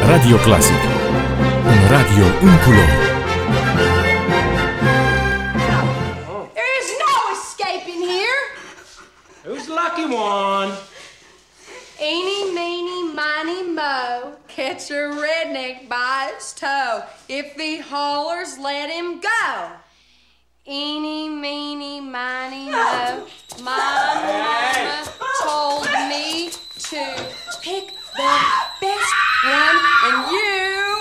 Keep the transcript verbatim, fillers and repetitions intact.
Radio Classic. Un radio, un colore. There is no escaping here. Who's the lucky one? Eeny, meeny, miny, mo. Catch a redneck by his toe. If he hollers, let him go. Eeny, meeny, miny, mo. My